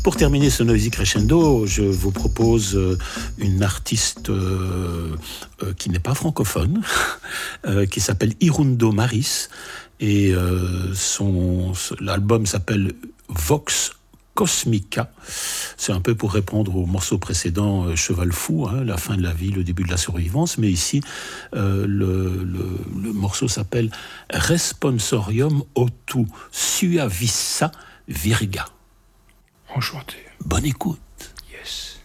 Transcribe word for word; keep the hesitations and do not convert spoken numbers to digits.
Pour terminer ce Noisy Crescendo, je vous propose une artiste euh, euh, qui n'est pas francophone, euh, qui s'appelle Irundo Maris, et euh, son, l'album s'appelle Vox Cosmica. C'est un peu pour répondre au morceau précédent, euh, Cheval fou, hein, la fin de la vie, le début de la survivance, mais ici, euh, le, le, le morceau s'appelle Responsorium autu suavissa virga. Enchanté. Bonne écoute. Yes.